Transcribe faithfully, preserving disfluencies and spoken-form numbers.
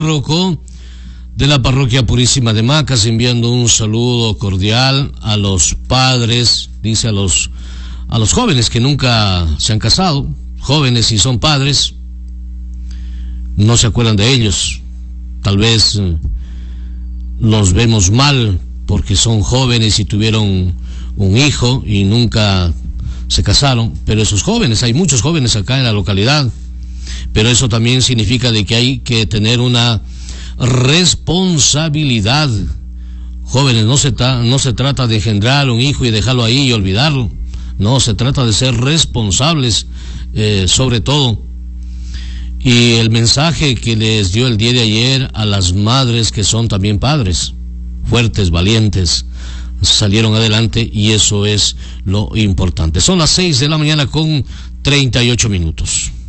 párroco de la parroquia Purísima de Macas, enviando un saludo cordial a los padres, dice a los a los jóvenes que nunca se han casado, jóvenes y son padres, no se acuerdan de ellos, tal vez eh, los vemos mal porque son jóvenes y tuvieron un hijo y nunca se casaron, pero esos jóvenes, hay muchos jóvenes acá en la localidad, pero eso también significa de que hay que tener una responsabilidad. Jóvenes, no se, ta, no se trata de engendrar un hijo y dejarlo ahí y olvidarlo, no, se trata de ser responsables eh, sobre todo. Y el mensaje que les dio el día de ayer a las madres que son también padres, fuertes, valientes, salieron adelante y eso es lo importante. Son las seis de la mañana con treinta y ocho minutos.